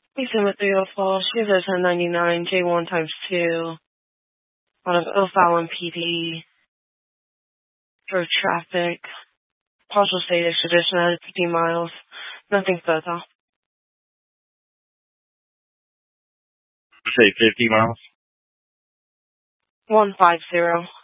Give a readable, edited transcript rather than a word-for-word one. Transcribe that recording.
Ethan with 304. She lives 1099, J1 times 2. Out of O'Fallon PD. Drove traffic. Partial state extradition at 50 miles. Nothing further. Say 50 miles? 150.